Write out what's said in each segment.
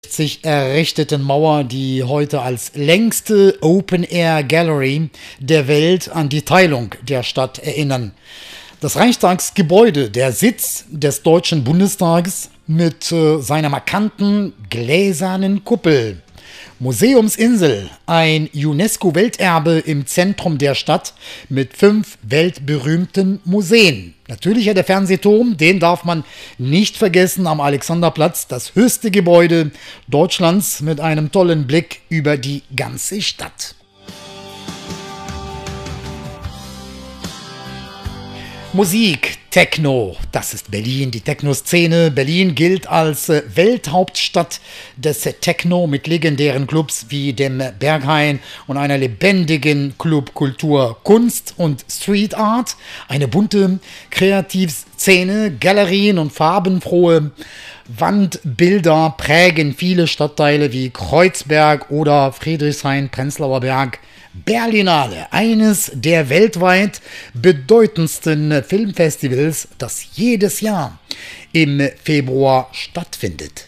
sich errichteten Mauer, die heute als längste Open-Air-Gallery der Welt an die Teilung der Stadt erinnern. Das Reichstagsgebäude, der Sitz des Deutschen Bundestages mit seiner markanten gläsernen Kuppel. Museumsinsel, ein UNESCO-Welterbe im Zentrum der Stadt mit 5 weltberühmten Museen. Natürlich ja der Fernsehturm, den darf man nicht vergessen am Alexanderplatz, das höchste Gebäude Deutschlands mit einem tollen Blick über die ganze Stadt. Musik, Techno, das ist Berlin, die Techno-Szene. Berlin gilt als Welthauptstadt des Techno mit legendären Clubs wie dem Berghain und einer lebendigen Clubkultur, Kunst und Street Art, eine bunte Kreativszene, Galerien und farbenfrohe Wandbilder prägen viele Stadtteile wie Kreuzberg oder Friedrichshain, Prenzlauer Berg. Berlinale, eines der weltweit bedeutendsten Filmfestivals, das jedes Jahr im Februar stattfindet.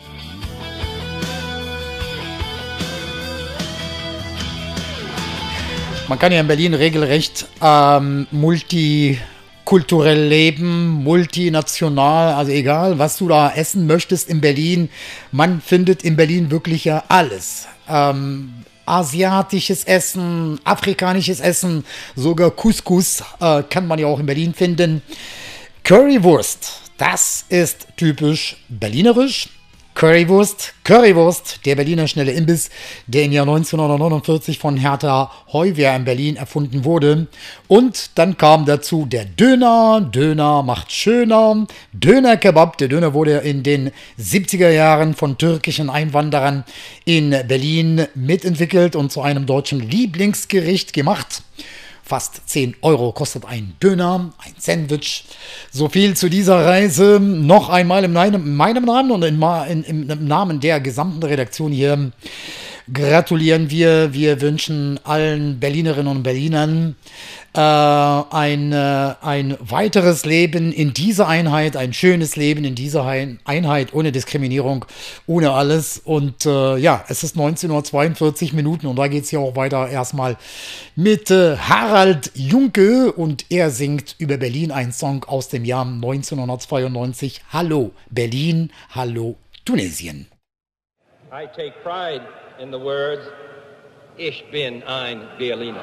Man kann ja in Berlin regelrecht multikulturell leben, multinational, also egal, was du da essen möchtest in Berlin, man findet in Berlin wirklich ja alles. Asiatisches Essen, afrikanisches Essen, sogar Couscous kann man ja auch in Berlin finden. Currywurst, das ist typisch berlinerisch. Currywurst, der Berliner schnelle Imbiss, der im Jahr 1949 von Hertha Heuwer in Berlin erfunden wurde. Und dann kam dazu der Döner macht schöner, Döner-Kebab, der Döner wurde in den 70er Jahren von türkischen Einwanderern in Berlin mitentwickelt und zu einem deutschen Lieblingsgericht gemacht. Fast 10 Euro kostet ein Döner, ein Sandwich. So viel zu dieser Reise. Noch einmal in meinem Namen und im Namen der gesamten Redaktion hier gratulieren wir. Wir wünschen allen Berlinerinnen und Berlinern ein weiteres Leben in dieser Einheit, ein schönes Leben in dieser Einheit, ohne Diskriminierung, ohne alles. Und es ist 19:42 und da geht es ja auch weiter erstmal mit Harald Junke und er singt über Berlin einen Song aus dem Jahr 1992. Hallo Berlin, hallo Tunesien. I take pride in the words, Ich bin ein Berliner.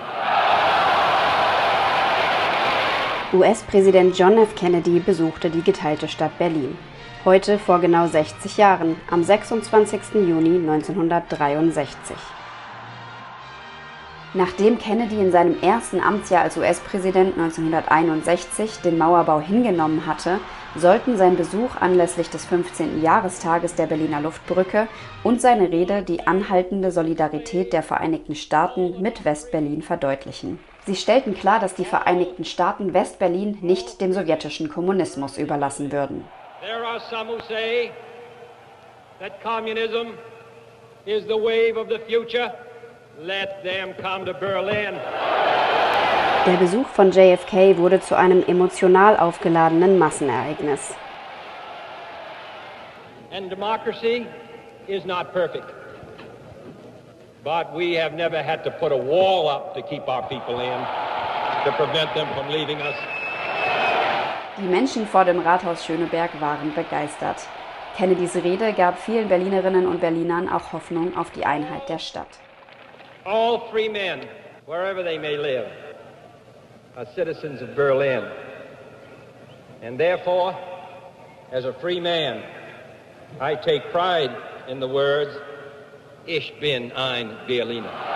US-Präsident John F. Kennedy besuchte die geteilte Stadt Berlin. Heute vor genau 60 Jahren, am 26. Juni 1963. Nachdem Kennedy in seinem ersten Amtsjahr als US-Präsident 1961 den Mauerbau hingenommen hatte, sollten sein Besuch anlässlich des 15. Jahrestages der Berliner Luftbrücke und seine Rede die anhaltende Solidarität der Vereinigten Staaten mit West-Berlin verdeutlichen. Sie stellten klar, dass die Vereinigten Staaten West-Berlin nicht dem sowjetischen Kommunismus überlassen würden. There are some who say that communism is the wave of the future. Let them come to Berlin. Der Besuch von JFK wurde zu einem emotional aufgeladenen Massenereignis. And democracy is not perfect. But we have never had to put a wall up to keep our people in, to prevent them from leaving us. Die Menschen vor dem Rathaus Schöneberg waren begeistert. Kennedys Rede gab vielen Berlinerinnen und Berlinern auch Hoffnung auf die Einheit der Stadt. All free men, wherever they may live, are citizens of Berlin. And therefore, as a free man, I take pride in the words, Ich bin ein Berliner.